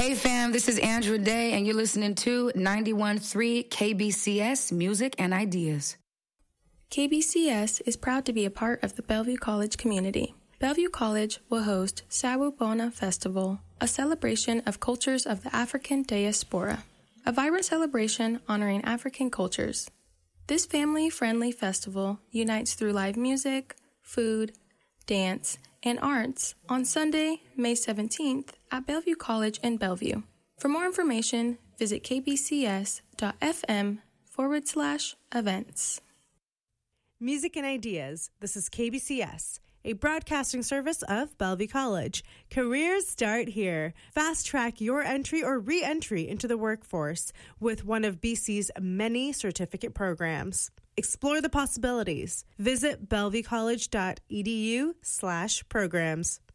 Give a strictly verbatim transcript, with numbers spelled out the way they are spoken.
Hey fam, this is Andra Day, and you're listening to ninety-one point three K B C S Music and Ideas. K B C S is proud to be a part of the Bellevue College community. Bellevue College will host Sawubona Festival, a celebration of cultures of the African diaspora, a vibrant celebration honoring African cultures. This family-friendly festival unites through live music, food, dance, and arts on Sunday, May seventeenth at Bellevue College in Bellevue. For more information, visit kbcs.fm forward slash events. Music and Ideas. This is K B C S, a broadcasting service of Bellevue College. Careers start here. Fast track your entry or re-entry into the workforce with one of B C's many certificate programs. Explore the possibilities. Visit bellevuecollege.edu slash programs.